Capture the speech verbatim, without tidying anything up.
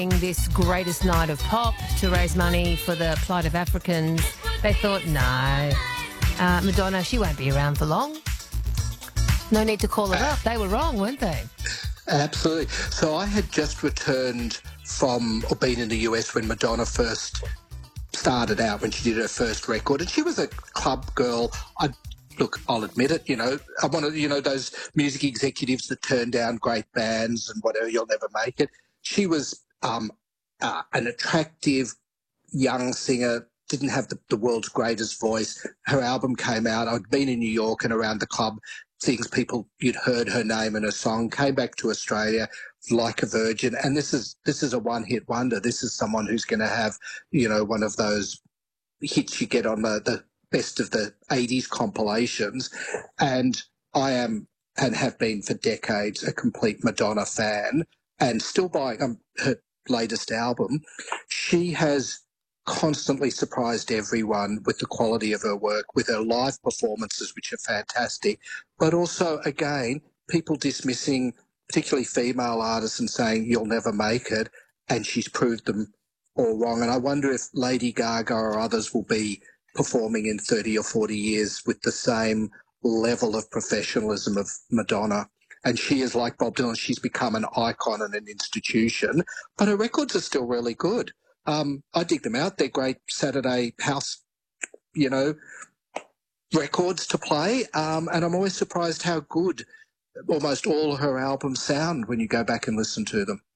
this greatest night of pop to raise money for the plight of Africans. They thought, no, uh, Madonna, she won't be around for long. No need to call her up. They were wrong, weren't they? Absolutely. So I had just returned from, or been in the U S when Madonna first started out, when she did her first record, and she was a club girl. I Look, I'll admit it, you know, I'm one of, you know, those music executives that turn down great bands and whatever, you'll never make it. She was um, uh, an attractive young singer, didn't have the, the world's greatest voice. Her album came out. I'd been in New York and around the club, things people, you'd heard her name and her song, came back to Australia like a virgin. And this is this is a one-hit wonder. This is someone who's going to have, you know, one of those hits you get on the, the best of the eighties compilations. And I am, and have been for decades, a complete Madonna fan, and still buying um, her latest album. She has constantly surprised everyone with the quality of her work, with her live performances, which are fantastic, but also, again, people dismissing particularly female artists and saying you'll never make it, and she's proved them all wrong. And I wonder if Lady Gaga or others will be performing in thirty or forty years with the same level of professionalism of Madonna. And she is like Bob Dylan. She's become an icon and an institution, but her records are still really good. Um, I dig them out. They're great Saturday house, you know, records to play. Um, and I'm always surprised how good almost all her albums sound when you go back and listen to them.